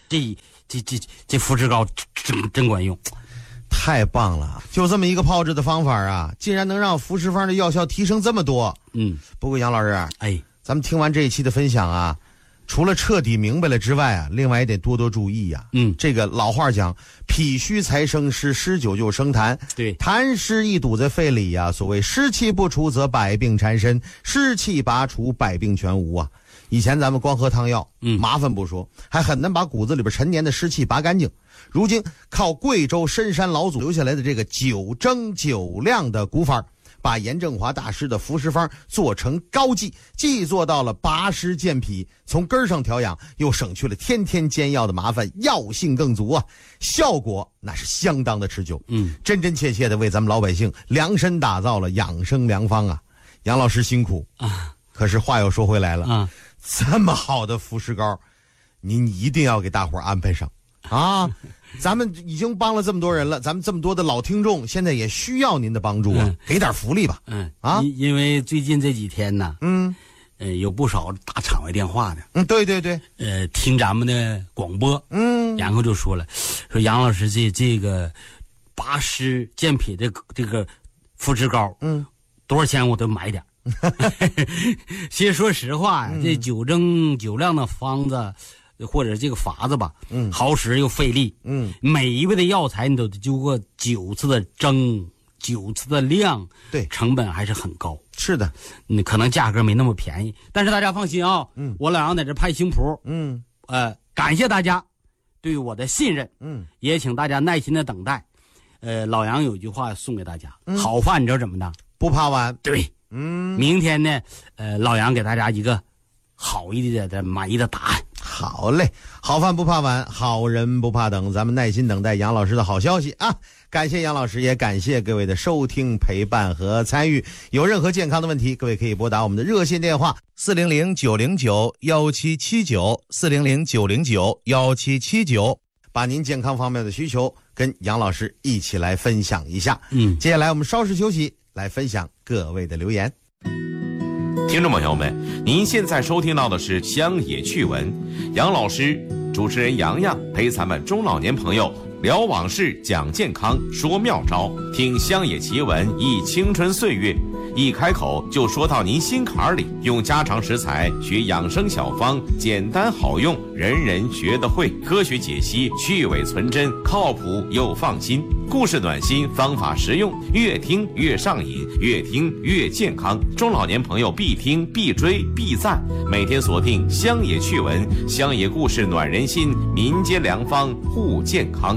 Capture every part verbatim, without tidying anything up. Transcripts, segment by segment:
这这这这肤质膏真真管用。 太棒了，就这么一个泡制的方法啊，竟然能让服食方的药效提升这么多。 嗯， 不过杨老师， 哎， 咱们听完这一期的分享啊，除了彻底明白了之外啊，另外也得多多注意啊。 嗯， 这个老话讲，脾虚才生湿，湿久就生痰。 对， 痰湿一堵在肺里啊，所谓湿气不除则百病缠身，湿气拔除百病全无啊。以前咱们光喝汤药，嗯，麻烦不说，还很难把骨子里边陈年的湿气拔干净。如今靠贵州深山老祖留下来的这个九蒸九晾的古法，把严正华大师的服食方做成膏剂，既做到了拔湿健脾，从根上调养，又省去了天天煎药的麻烦，药性更足啊，效果那是相当的持久。嗯，真真切切的为咱们老百姓量身打造了养生良方啊。杨老师辛苦啊！可是话又说回来了啊，这么好的服食膏，您一定要给大伙儿安排上啊！咱们已经帮了这么多人了，咱们这么多的老听众，现在也需要您的帮助啊，嗯、给点福利吧。 嗯啊，因为最近这几天呢，嗯，呃，有不少打场外电话的， 嗯，对对对， 呃，听咱们的广播，嗯，然后就说了，说杨老师这这个拔湿健脾的这个肤质膏，嗯，多少钱我都买点。其实说实话呀、嗯，这九蒸九晾的方子或者这个法子吧，嗯，耗时又费力，嗯，每一味的药材你都得经过九次的蒸，九次的晾， 对， 成本还是很高。 是的， 你可能价格没那么便宜，但是大家放心啊，嗯，我老杨在这拍新谱，嗯，呃，感谢大家对我的信任，嗯，也请大家耐心的等待。呃，老杨有句话送给大家，嗯、好饭你知道怎么的？ 不怕晚。 对。嗯，明天呢，呃，老杨给大家一个好一点的满意的答案。 好嘞，好饭不怕晚，好人不怕等，咱们耐心等待杨老师的好消息啊！感谢杨老师，也感谢各位的收听、陪伴和参与。有任何健康的问题，各位可以拨打我们的热线电话四零零九零九幺七七九四零零九零九幺七七九，把您健康方面的需求跟杨老师一起来分享一下。嗯，接下来我们稍事休息。来分享各位的留言。 听众朋友们，您现在收听到的是乡野趣闻，杨老师主持人洋洋陪咱们中老年朋友聊往事，讲健康，说妙招，听乡野奇闻，忆青春岁月，一开口就说到您心坎里，用家常食材学养生小方，简单好用，人人学得会，科学解析，去伪存真，靠谱又放心，故事暖心，方法实用，越听越上瘾，越听越健康，中老年朋友必听必追必赞，每天锁定乡野趣闻，乡野故事暖人心，民间良方护健康。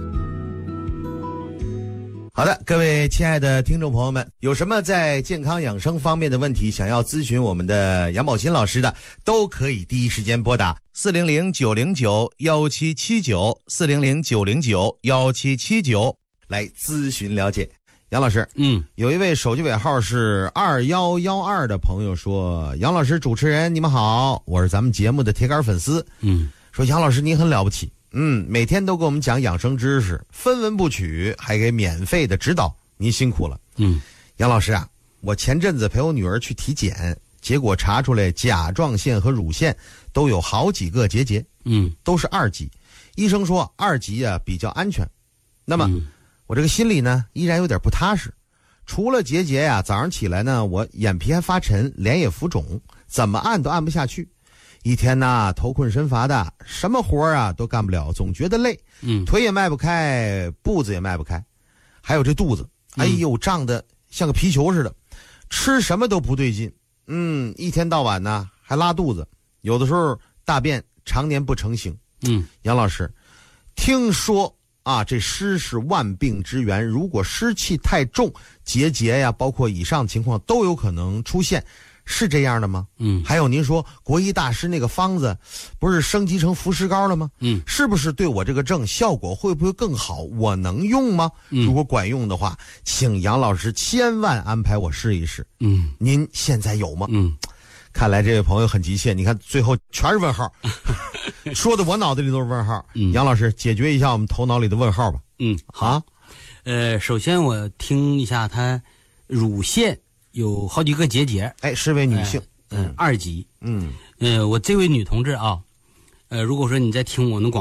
好的，各位亲爱的听众朋友们，有什么在健康养生方面的问题想要咨询我们的杨宝新老师的，都可以第一时间拨打四零零九零九幺七七九四零零九零九幺七七九来咨询了解。杨老师，嗯，有一位手机尾号是二一一二的朋友说，杨老师主持人你们好，我是咱们节目的铁杆粉丝，嗯，说杨老师你很了不起，嗯，每天都给我们讲养生知识，分文不取，还给免费的指导，您辛苦了。嗯，杨老师啊，我前阵子陪我女儿去体检，结果查出来甲状腺和乳腺都有好几个结节，嗯，都是二级。医生说二级啊比较安全。那么、嗯、我这个心里呢依然有点不踏实。除了结节呀、啊，早上起来呢，我眼皮还发沉，脸也浮肿，怎么按都按不下去。一天呐，头困身乏的，什么活啊都干不了，总觉得累，嗯，腿也迈不开，步子也迈不开，还有这肚子，哎呦，胀得像个皮球似的，吃什么都不对劲，嗯，一天到晚呢还拉肚子，有的时候大便常年不成形，嗯，杨老师，听说啊，这湿是万病之源，如果湿气太重，结节呀，包括以上情况都有可能出现。是这样的吗？嗯，还有您说国医大师那个方子不是升级成服食膏了吗？嗯，是不是对我这个症效果会不会更好？我能用吗？嗯，如果管用的话，请杨老师千万安排我试一试。嗯，您现在有吗？嗯，看来这位朋友很急切，你看最后全是问号，说的我脑子里都是问号。嗯，杨老师解决一下我们头脑里的问号吧。嗯，好。 呃，首先我听一下他乳腺有好几个结节， 哎，是位女性， 嗯、呃，二级，嗯，呃，我这位女同志啊，呃，如果说你在听我们广